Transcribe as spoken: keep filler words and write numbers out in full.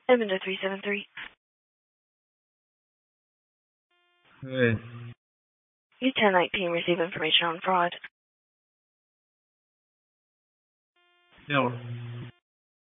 Edmonton three seven three. Hey. U ten nineteen, receive information on fraud. Yeah.